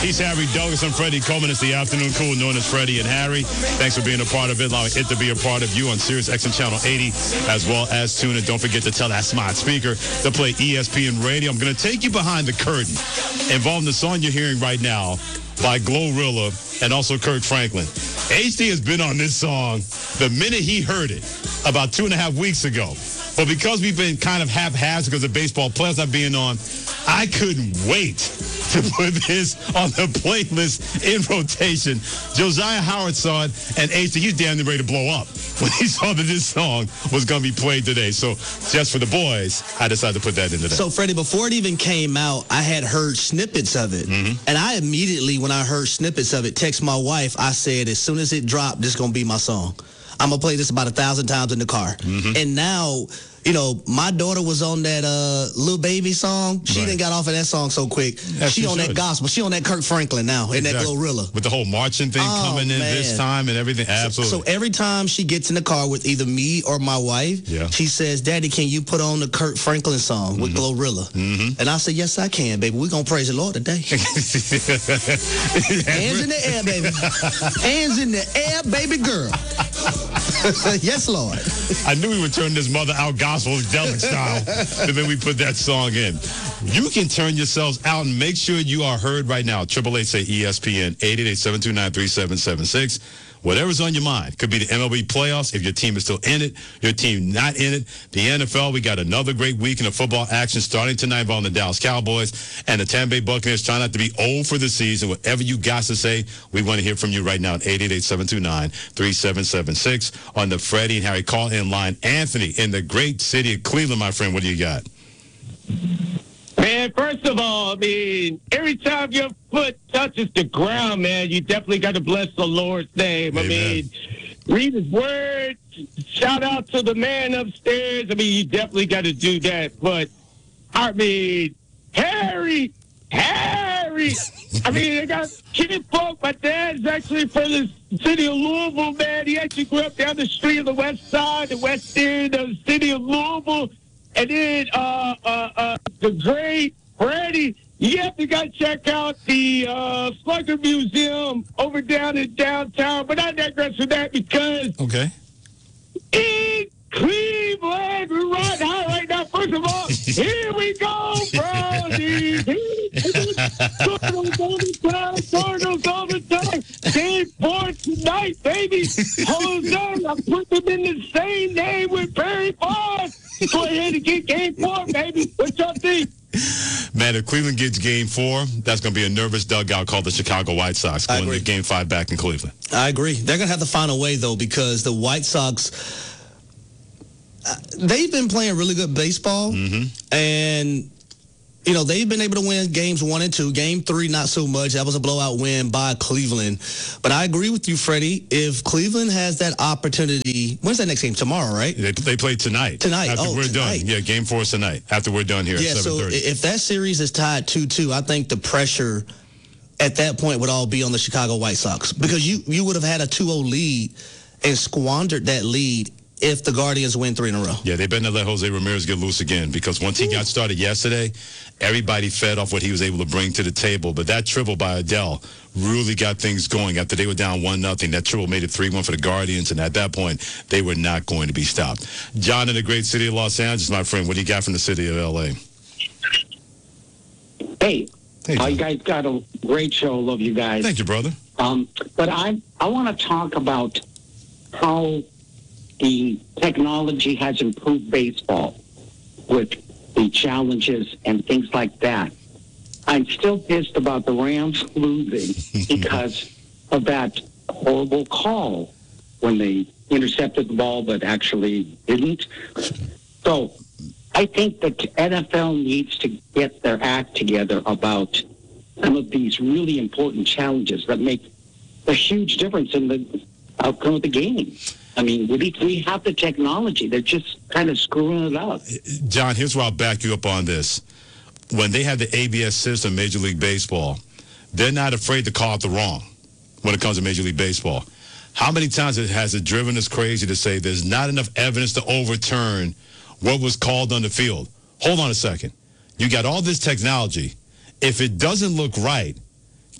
He's Harry Douglas. I'm Freddie Coleman. It's the Afternoon Cool, known as Freddie and Harry. Thanks for being a part of it, allowing it to be a part of you on Sirius XM Channel 80, as well as tune in. Don't forget to tell that smart speaker to play ESPN Radio. I'm going to take you behind the curtain involving the song you're hearing right now by Glorilla and also Kirk Franklin. HD has been on this song the minute he heard it about 2.5 weeks ago. But because we've been kind of haphazard because of baseball players not being on, I couldn't wait to put this on the playlist in rotation. Josiah Howard saw it, and HD, he's damn near ready to blow up when he saw that this song was going to be played today. So just for the boys, I decided to put that in today. So, Freddie, before it even came out, I had heard snippets of it. Mm-hmm. And I immediately, when I heard snippets of it, text my wife. I said, as soon as it dropped, this is going to be my song. I'm going to play this about 1,000 times in the car. Mm-hmm. And now, you know, my daughter was on that Lil Baby song. She didn't got off of that song so quick. She on that gospel. She on that Kirk Franklin now, and that Glorilla. With the whole marching thing coming in this time and everything. Absolutely. So every time she gets in the car with either me or my wife, she says, Daddy, can you put on the Kirk Franklin song with Glorilla? Mm-hmm. And I said, yes, I can, baby. We're going to praise the Lord today. Hands in the air, baby. Hands in the air, baby girl. Yes, Lord. I knew we would turn this mother out gospel-delic style the minute we put that song in. You can turn yourselves out and make sure you are heard right now. 888 say ESPN, 888-729-3776. Whatever's on your mind. Could be the MLB playoffs if your team is still in it, your team not in it. The NFL, we got another great weekend of football action starting tonight involving the Dallas Cowboys and the Tampa Bay Buccaneers. Try not to be old for the season. Whatever you got to say, we want to hear from you right now at 888-729-3776 on the Freddie and Harry call-in line. Anthony in the great city of Cleveland, my friend, what do you got? Man, first of all, I mean, every time your foot touches the ground, man, you definitely got to bless the Lord's name. Amen. I mean, read his word, shout out to the man upstairs. I mean, you definitely got to do that. But, I mean, Harry, I mean, I got Kid Folk. My dad's actually from the city of Louisville, man. He actually grew up down the street on the west side, the west end of the city of Louisville. And then the great Freddie, you have to go check out the Slugger Museum over down in downtown. But I digress from that because in Cleveland, we're riding high right now. First of all, here we go, Brownies. Cardinals all the time. Game 4 tonight, baby. Jose, I put them in the same name with Barry Bonds. Go ahead and get game 4, baby. What y'all think? Man, if Cleveland gets game 4, that's going to be a nervous dugout called the Chicago White Sox going to game 5 back in Cleveland. I agree. They're going to have to find a way, though, because the White Sox, they've been playing really good baseball. Mm-hmm. And, you know, they've been able to win games 1 and 2. Game 3, not so much. That was a blowout win by Cleveland. But I agree with you, Freddie. If Cleveland has that opportunity, when's that next game? Tomorrow, right? They play tonight. Tonight. After we're done. Yeah, game 4 is tonight. After we're done here at 7:30. So if that series is tied 2-2, I think the pressure at that point would all be on the Chicago White Sox. Because you would have had a 2-0 lead and squandered that lead if the Guardians win 3 in a row. Yeah, they better not let Jose Ramirez get loose again because once he got started yesterday, everybody fed off what he was able to bring to the table. But that triple by Adele really got things going after they were down 1-0. That triple made it 3-1 for the Guardians, and at that point, they were not going to be stopped. John in the great city of Los Angeles, my friend, what do you got from the city of L.A.? Hey, you guys got a great show. Love you guys. Thank you, brother. But I want to talk about how the technology has improved baseball with the challenges and things like that. I'm still pissed about the Rams losing because of that horrible call when they intercepted the ball but actually didn't. So I think the NFL needs to get their act together about some of these really important challenges that make a huge difference in the outcome of the game. I mean, we have the technology. They're just kind of screwing it up. John, here's where I'll back you up on this. When they have the ABS system, Major League Baseball, they're not afraid to call it the wrong when it comes to Major League Baseball. How many times has it driven us crazy to say there's not enough evidence to overturn what was called on the field? Hold on a second. You got all this technology. If it doesn't look right,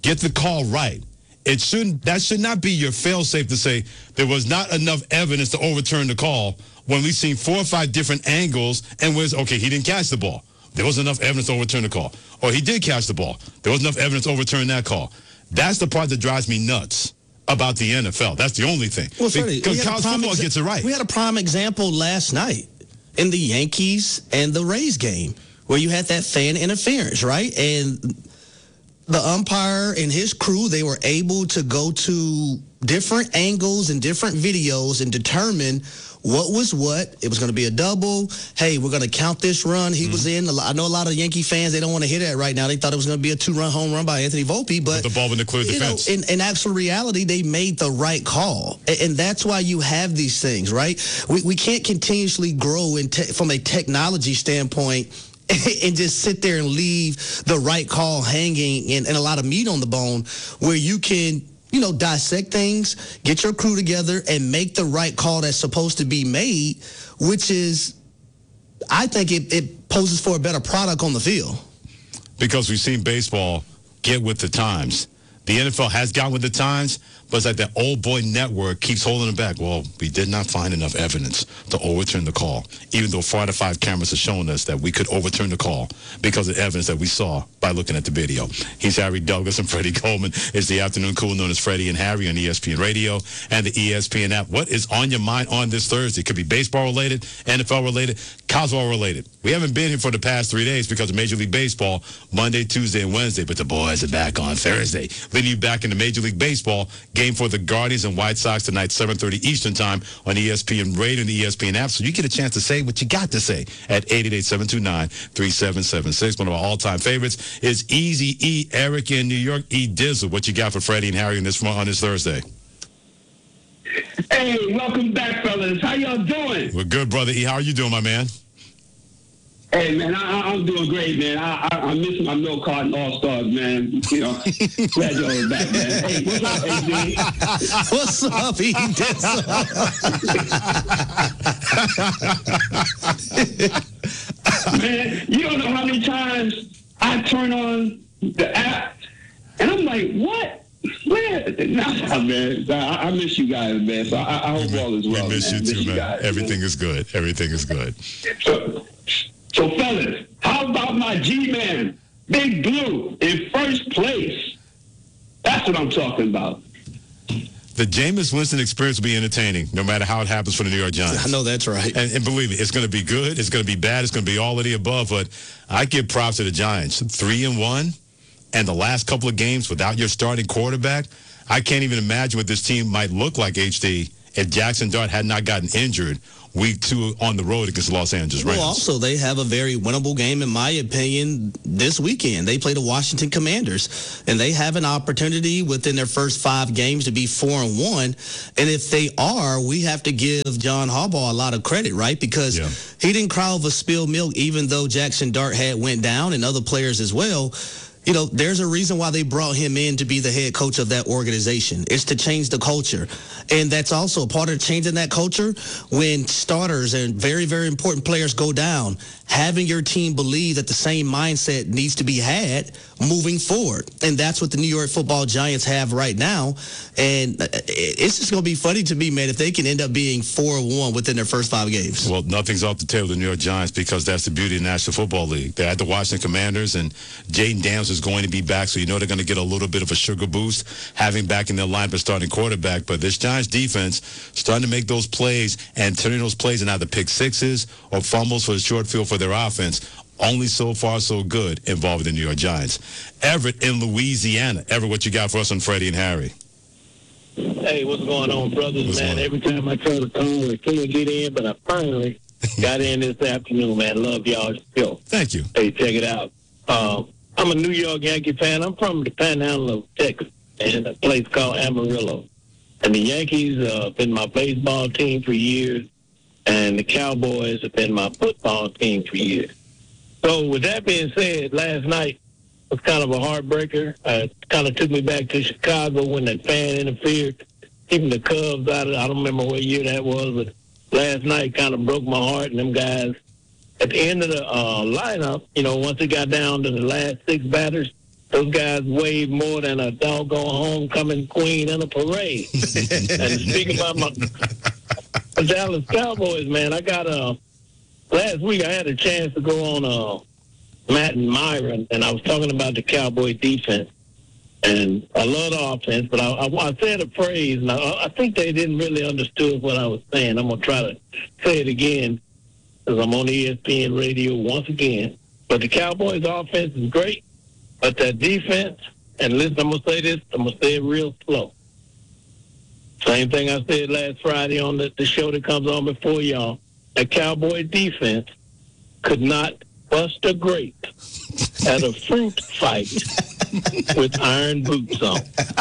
get the call right. That should not be your fail-safe to say there was not enough evidence to overturn the call when we've seen 4 or 5 different angles and he didn't catch the ball. There wasn't enough evidence to overturn the call. Or he did catch the ball. There wasn't enough evidence to overturn that call. That's the part that drives me nuts about the NFL. That's the only thing. Well, because college football gets it right. We had a prime example last night in the Yankees and the Rays game where you had that fan interference, right? And the umpire and his crew, they were able to go to different angles and different videos and determine what was what. It was going to be a double. Hey, we're going to count this run. He was in. I know a lot of Yankee fans, they don't want to hear that right now. They thought it was going to be a 2-run home run by Anthony Volpe. But the ball wouldn't clear the fence. In actual reality, they made the right call. And that's why you have these things, right? We can't continuously grow from a technology standpoint and just sit there and leave the right call hanging and a lot of meat on the bone where you can, dissect things, get your crew together, and make the right call that's supposed to be made, which is, I think it poses for a better product on the field. Because we've seen baseball get with the times. The NFL has gotten with the times, but it's like that old boy network keeps holding it back. Well, we did not find enough evidence to overturn the call, even though 4 out of 5 cameras are showing us that we could overturn the call because of evidence that we saw by looking at the video. He's Harry Douglas and Freddie Coleman. It's the Afternoon Cool, known as Freddie and Harry on ESPN Radio and the ESPN app. What is on your mind on this Thursday? It could be baseball related, NFL related, college ball related. We haven't been here for the past 3 days because of Major League Baseball, Monday, Tuesday, and Wednesday, but the boys are back on Thursday. Leading you back into Major League Baseball, game for the Guardians and White Sox tonight, 7:30 Eastern Time on ESPN Radio and the ESPN app. So you get a chance to say what you got to say at 888-729-3776. One of our all-time favorites is Easy E, Eric in New York. E Dizzle, what you got for Freddie and Harry on this Thursday? Hey, welcome back, fellas. How y'all doing? We're good, brother E. How are you doing, my man? Hey, man, I'm doing great, man. I miss my milk carton all-stars, man. Glad y'all are back, man. Hey, what's up, AJ? What's up, E? Man, you don't know how many times I turn on the app, and I'm like, what? Man, man, I miss you guys, man. So I hope all is well. We miss you too, man. Guys, Everything is good. Everything is good. So, fellas, how about my G-Man, Big Blue, in first place? That's what I'm talking about. The Jameis Winston experience will be entertaining, no matter how it happens for the New York Giants. I know that's right. And believe me, it's going to be good. It's going to be bad. It's going to be all of the above. But I give props to the Giants. 3-1, and the last couple of games without your starting quarterback, I can't even imagine what this team might look like, HD, if Jackson Dart had not gotten injured week 2 on the road against the Los Angeles Rams. Well, also, they have a very winnable game, in my opinion, this weekend. They play the Washington Commanders, and they have an opportunity within their first 5 games to be 4-1. And if they are, we have to give John Harbaugh a lot of credit, right? Because he didn't cry over spilled milk, even though Jackson Dart had went down and other players as well. There's a reason why they brought him in to be the head coach of that organization. It's to change the culture. And that's also a part of changing that culture when starters and very, very important players go down. Having your team believe that the same mindset needs to be had moving forward. And that's what the New York Football Giants have right now. And it's just going to be funny to me, man, if they can end up being 4-1 within their first 5 games. Well, nothing's off the table with the New York Giants because that's the beauty of the National Football League. They're at the Washington Commanders, and Jaden Daniels is going to be back, so they're going to get a little bit of a sugar boost having back in their lineup a starting quarterback. But this Giants defense starting to make those plays and turning those plays in either pick sixes or fumbles for the short field for their offense. Only so far so good involving the New York Giants. Everett in Louisiana. Everett, what you got for us on Freddie and Harry? Hey, what's going on, brothers, man? Every time I try to call, I can't get in, but I finally got in this afternoon, man. Love y'all's show. Thank you. Hey, check it out. I'm a New York Yankee fan. I'm from the Panhandle of Texas, in a place called Amarillo. And the Yankees have been my baseball team for years, and the Cowboys have been my football team for years. So with that being said, last night was kind of a heartbreaker. It kind of took me back to Chicago when that fan interfered, keeping the Cubs out of it. I don't remember what year that was, but last night kind of broke my heart, and them guys, at the end of the lineup, once it got down to the last 6 batters, those guys weigh more than a doggone homecoming queen in a parade. And speaking about my Dallas Cowboys, man, I got last week I had a chance to go on Matt and Myron, and I was talking about the Cowboy defense. And I love the offense, but I said a phrase, and I think they didn't really understand what I was saying. I'm going to try to say it again, because I'm on ESPN radio once again. But the Cowboys' offense is great, but that defense, and listen, I'm going to say this, I'm going to say it real slow. Same thing I said last Friday on the show that comes on before y'all. That Cowboy defense could not bust a grape at a fruit fight with iron boots on.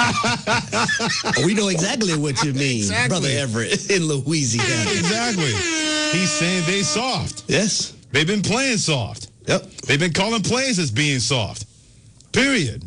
We know exactly what you mean, Brother Everett, in Louisiana. Exactly. He's saying they soft. Yes. They've been playing soft. Yep. They've been calling plays as being soft. Period.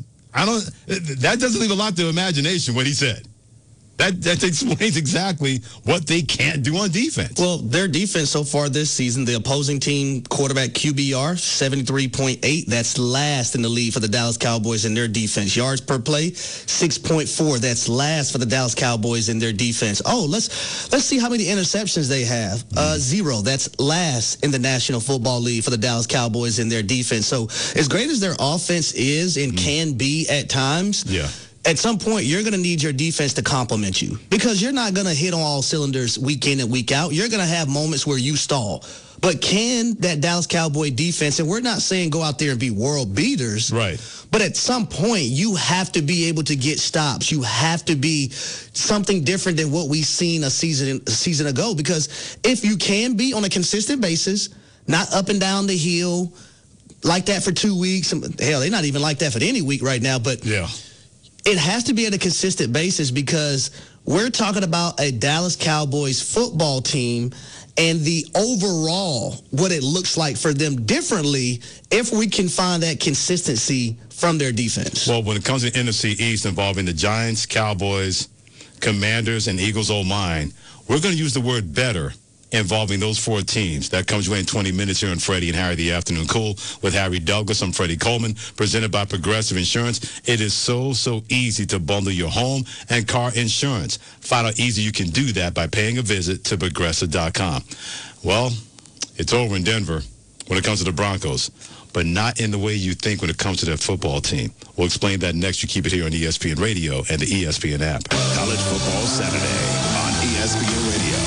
That doesn't leave a lot to imagination, what he said. That explains exactly what they can't do on defense. Well, their defense so far this season, the opposing team quarterback QBR, 73.8. That's last in the league for the Dallas Cowboys in their defense. Yards per play, 6.4. That's last for the Dallas Cowboys in their defense. Oh, let's see how many interceptions they have. 0. That's last in the National Football League for the Dallas Cowboys in their defense. So as great as their offense is and can be at times, at some point, you're going to need your defense to complement you because you're not going to hit on all cylinders week in and week out. You're going to have moments where you stall. But can that Dallas Cowboy defense, and we're not saying go out there and be world beaters, right? But at some point, you have to be able to get stops. You have to be something different than what we've seen a season ago. Because if you can be on a consistent basis, not up and down the hill like that for 2 weeks, hell, they're not even like that for any week right now, but yeah. It has to be at a consistent basis because we're talking about a Dallas Cowboys football team and the overall, what it looks like for them differently if we can find that consistency from their defense. Well, when it comes to NFC East involving the Giants, Cowboys, Commanders, and Eagles O-line, we're going to use the word better involving those 4 teams. That comes away in 20 minutes here on Freddie and Harry, the Afternoon Cool with Harry Douglas. I'm Freddie Coleman, presented by Progressive Insurance. It is so easy to bundle your home and car insurance. Find out how easy you can do that by paying a visit to Progressive.com. Well, it's over in Denver when it comes to the Broncos, but not in the way you think when it comes to their football team. We'll explain that next. You keep it here on ESPN Radio and the ESPN app. College Football Saturday on ESPN Radio.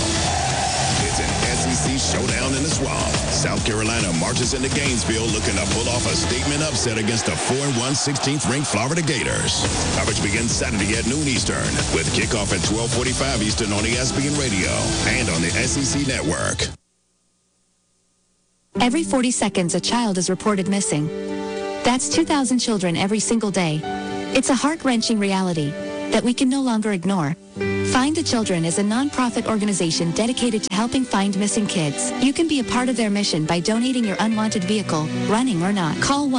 SEC showdown in the swamp. South Carolina marches into Gainesville looking to pull off a statement upset against the 4-1 16th-ranked Florida Gators. Coverage begins Saturday at noon Eastern with kickoff at 12:45 Eastern on ESPN Radio and on the SEC Network. Every 40 seconds, a child is reported missing. That's 2,000 children every single day. It's a heart-wrenching reality that we can no longer ignore. Find the Children is a non-profit organization dedicated to helping find missing kids. You can be a part of their mission by donating your unwanted vehicle, running or not. Call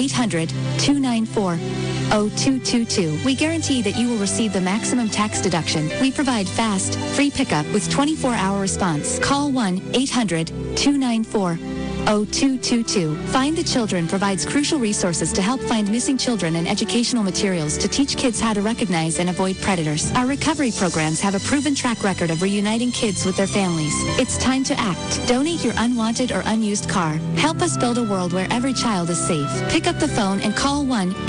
1-800-294-0222. We guarantee that you will receive the maximum tax deduction. We provide fast, free pickup with 24-hour response. Call 1-800-294-0222. Find the Children provides crucial resources to help find missing children and educational materials to teach kids how to recognize and avoid predators. Our recovery programs have a proven track record of reuniting kids with their families. It's time to act. Donate your unwanted or unused car. Help us build a world where every child is safe. Pick up the phone and call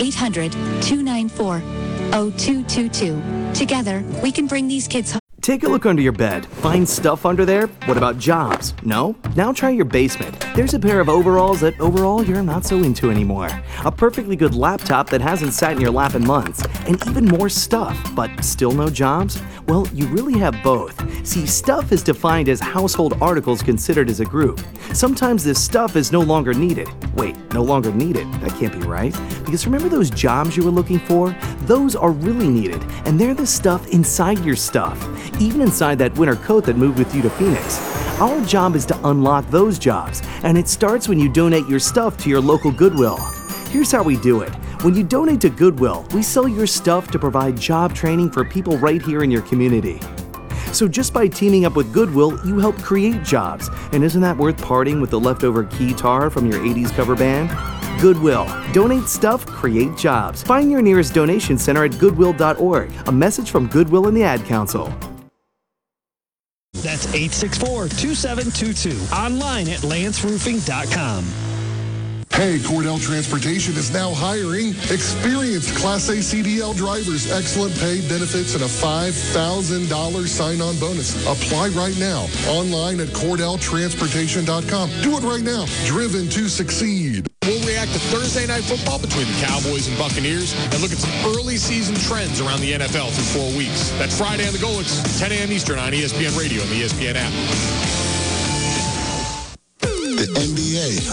1-800-294-0222. Together, we can bring these kids home. Take a look under your bed. Find stuff under there? What about jobs? No? Now try your basement. There's a pair of overalls that overall you're not so into anymore. A perfectly good laptop that hasn't sat in your lap in months. And even more stuff, but still no jobs? Well, you really have both. See, stuff is defined as household articles considered as a group. Sometimes this stuff is no longer needed. Wait, no longer needed? That can't be right. Because remember those jobs you were looking for? Those are really needed, and they're the stuff inside your stuff. Even inside that winter coat that moved with you to Phoenix. Our job is to unlock those jobs, and it starts when you donate your stuff to your local Goodwill. Here's how we do it. When you donate to Goodwill, we sell your stuff to provide job training for people right here in your community. So just by teaming up with Goodwill, you help create jobs. And isn't that worth parting with the leftover keytar from your 80s cover band? Goodwill. Donate stuff, create jobs. Find your nearest donation center at goodwill.org. A message from Goodwill and the Ad Council. That's 864-2722. Online at lanceroofing.com. Hey, Cordell Transportation is now hiring experienced Class A CDL drivers, excellent pay, benefits, and a $5,000 sign-on bonus. Apply right now online at CordellTransportation.com. Do it right now. Driven to succeed. We'll react to Thursday Night Football between the Cowboys and Buccaneers and look at some early season trends around the NFL through 4 weeks. That's Friday on the Go. It's 10 a.m. Eastern on ESPN Radio and the ESPN app.